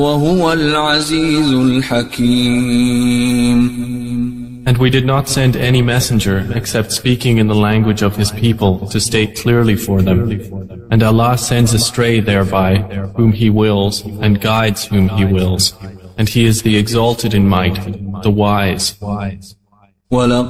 وهو العزيز الحكيم. And we did not send any messenger except speaking in the language of his people to state clearly for them. And Allah sends astray thereby whom He wills and guides whom He wills. And He is the exalted in might, the wise.